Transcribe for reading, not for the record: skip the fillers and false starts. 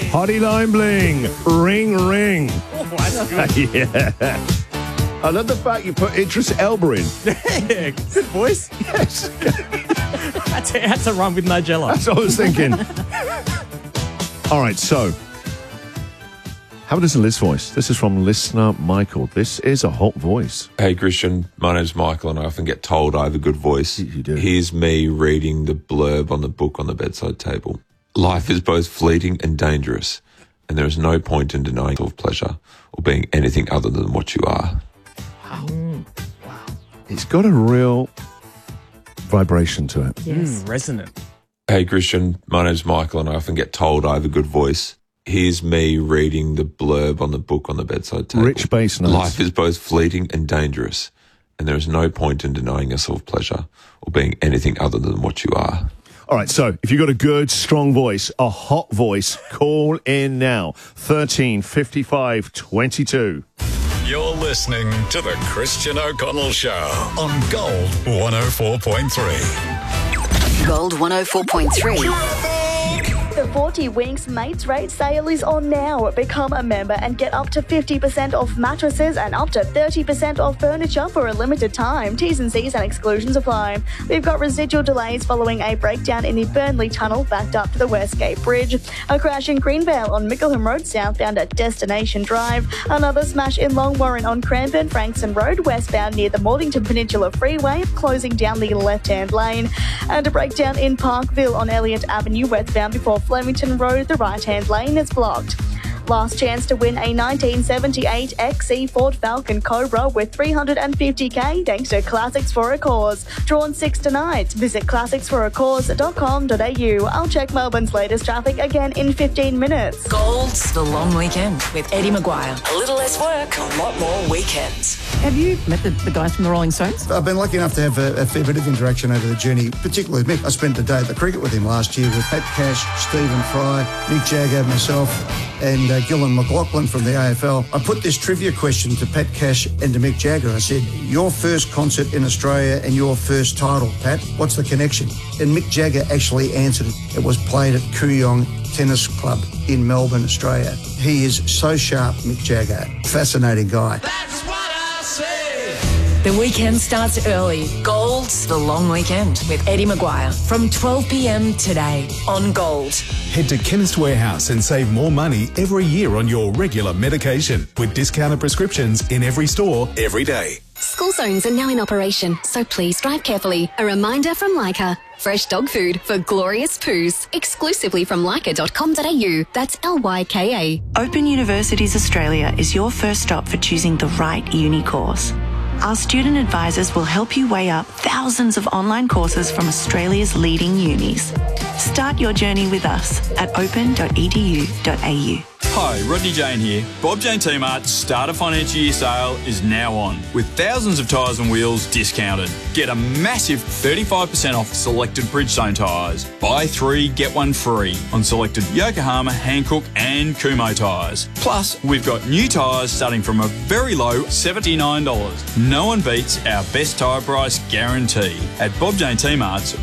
Hottie Line Bling. Ring, ring. Oh, that's good. Yeah. I love the fact you put Idris Elba in. Yeah, good voice. Yes. That's a run with Nigella. That's what I was thinking. All right, so how does Liz voice? This is from listener Michael. This is a hot voice. Hey, Christian. My name's Michael, and I often get told I have a good voice. You do. Here's me reading the blurb on the book on the bedside table. Life is both fleeting and dangerous, and there is no point in denying yourself pleasure or being anything other than what you are. Wow. It's got a real vibration to it. Yes. Resonant. Hey, Christian. My name's Michael, and I often get told I have a good voice. Here's me reading the blurb on the book on the bedside table. Rich bass notes. Life is both fleeting and dangerous, and there is no point in denying yourself pleasure or being anything other than what you are. All right, so if you've got a good, strong voice, a hot voice, call in now. 13 55 22. You're listening to The Christian O'Connell Show on Gold 104.3. Gold 104.3. The 40 Winks Mates Rate sale is on now. Become a member and get up to 50% off mattresses and up to 30% off furniture for a limited time. T's and C's and exclusions apply. We've got residual delays following a breakdown in the Burnley Tunnel backed up to the Westgate Bridge. A crash in Greenvale on Mickleham Road southbound at Destination Drive. Another smash in Long Warren on Cranbourne Frankston Road westbound near the Mornington Peninsula Freeway, closing down the left-hand lane. And a breakdown in Parkville on Elliott Avenue westbound before Flemington Road, the right-hand lane is blocked. Last chance to win a 1978 XC Ford Falcon Cobra with $350k thanks to Classics for a Cause. Drawn 6 tonight. Visit classicsforacause.com.au. I'll check Melbourne's latest traffic again in 15 minutes. Gold's The Long Weekend with Eddie Maguire. A little less work, a lot more weekends. Have you met the guys from the Rolling Stones? I've been lucky enough to have a fair bit of interaction over the journey, particularly with Mick. I spent a day at the cricket with him last year with Pat Cash, Stephen Fry, Mick Jagger, myself, and Gillan McLaughlin from the AFL. I put this trivia question to Pat Cash and to Mick Jagger. I said, your first concert in Australia and your first title, Pat, what's the connection? And Mick Jagger actually answered it. It was played at Kooyong Tennis Club in Melbourne, Australia. He is so sharp, Mick Jagger. Fascinating guy. That's what I say. The weekend starts early. Gold's The Long Weekend with Eddie Maguire from 12 p.m. today on Gold. Head to Chemist Warehouse and save more money every year on your regular medication with discounted prescriptions in every store every day. School zones are now in operation, so please drive carefully. A reminder from Leica. Fresh dog food for glorious poos. Exclusively from leica.com.au. That's LYKA. Open Universities Australia is your first stop for choosing the right uni course. Our student advisors will help you weigh up thousands of online courses from Australia's leading unis. Start your journey with us at open.edu.au. Hi, Rodney Jane here. Bob Jane T-Mart's Starter Financial Year sale is now on, with thousands of tyres and wheels discounted. Get a massive 35% off selected Bridgestone tyres. Buy 3, get 1 free on selected Yokohama, Hankook and Kumho tyres. Plus, we've got new tyres starting from a very low $79. No one beats our best tyre price guarantee at Bob Jane T-Mart's